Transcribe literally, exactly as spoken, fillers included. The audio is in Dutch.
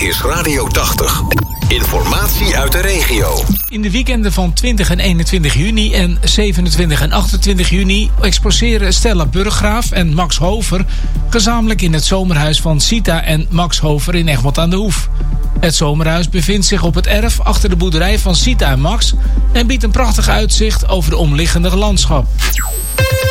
is Radio tachtig. Informatie uit de regio. In de weekenden van twintig en eenentwintig juni en zevenentwintig en achtentwintig juni exposeren Stella Burggraaf en Max Hover gezamenlijk in het zomerhuis van Sita en Max Hover in Egmond aan de Hoef. Het zomerhuis bevindt zich op het erf achter de boerderij van Sita en Max en biedt een prachtig uitzicht over de omliggende landschap.